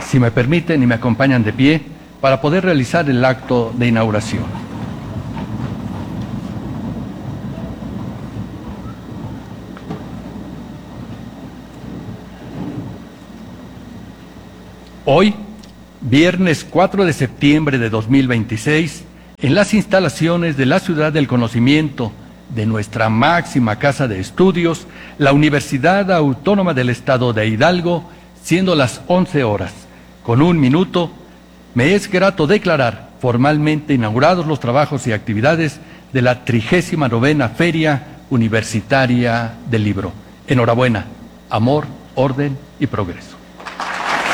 Si me permiten y me acompañan de pie para poder realizar el acto de inauguración. Hoy, viernes 4 de septiembre de 2026, en las instalaciones de la Ciudad del Conocimiento, de nuestra máxima casa de estudios, la Universidad Autónoma del Estado de Hidalgo, siendo las 11 horas, con 1 minuto, me es grato declarar formalmente inaugurados los trabajos y actividades de la 39ª Feria Universitaria del Libro. Enhorabuena, amor, orden y progreso.